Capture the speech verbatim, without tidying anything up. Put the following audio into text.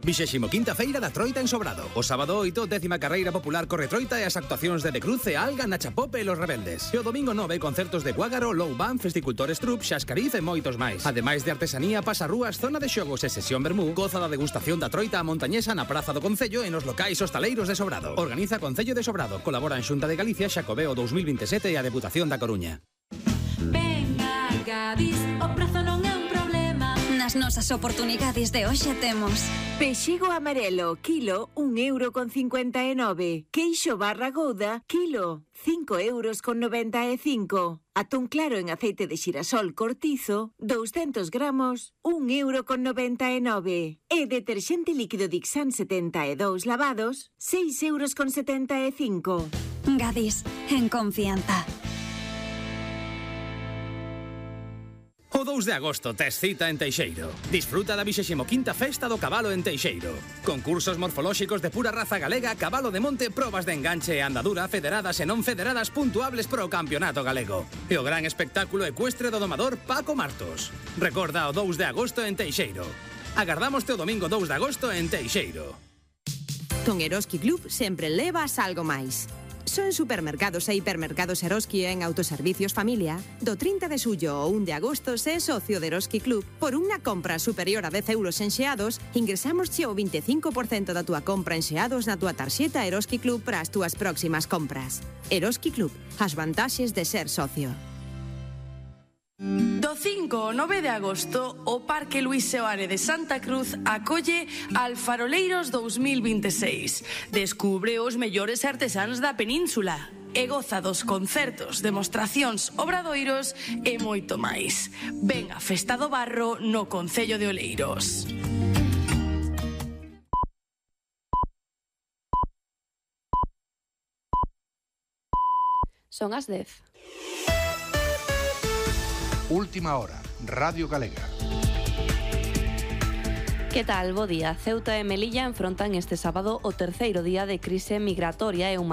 vixésimo quinta feira da Troita en Sobrado. O sábado oito, décima carreira popular corre Troita e as actuacións de De Cruz e Alga, Nacha Pope e Los Rebeldes. E o domingo nove, concertos de Guágaro, Low Band, Festicultores Trup, Xascariz e moitos máis. Ademais de artesanía, pasarrúas, zona de xogos e sesión vermú, goza da degustación da Troita a montañesa na Praza do Concello e nos locais hostaleiros de Sobrado. Organiza Concello de Sobrado. Colaboran Xunta de Galicia, Xacobeo dous mil veintisiete e a Deputación da Coruña. Venga, Gadis, o prazo non é un problema. Nas nosas oportunidades de hoxe temos pexigo amarelo, kilo, un euro con cincuenta e nove. Queixo barra gouda, kilo, cinco euros con noventa e cinco. Atún claro en aceite de xirasol cortizo, douscentos gramos, un euro con noventa e nove. E deterxente líquido Dixan setenta e dous lavados, seis euros con setenta e cinco. Gadis, en confianza. O dous de agosto tes cita en Teixeiro. Disfruta da vixésimo quinta Festa do Cabalo en Teixeiro. Concursos morfolóxicos de pura raza galega, cabalo de monte, probas de enganche e andadura federadas e non federadas puntuables pro campeonato galego. E o gran espectáculo ecuestre do domador Paco Martos. Recorda o dous de agosto en Teixeiro. Agardámoste o domingo dous de agosto en Teixeiro. Con Eroski Club sempre levas algo máis. Son supermercados e hipermercados Eroski en autoservicios familia. Do trinta de xullo ao un de agosto se é socio de Eroski Club. Por unha compra superior a dez euros en xeados, ingresamos xe o veinticinco por cento da túa compra en xeados na túa tarxeta Eroski Club para as túas próximas compras. Eroski Club, as vantaxes de ser socio. Do cinco ao nove de agosto, o Parque Luís Seoane de Santa Cruz acolle Alfaroleiros dous mil veintiséis. Descubre os mellores artesáns da península e goza dos concertos, demostracións, obradoiros e moito máis. Ven a Festa do Barro no Concello de Oleiros. Son as dez. Última hora, Radio Galega. Que tal? Bo día. Ceuta e Melilla enfrontan este sábado o terceiro día de crise migratoria e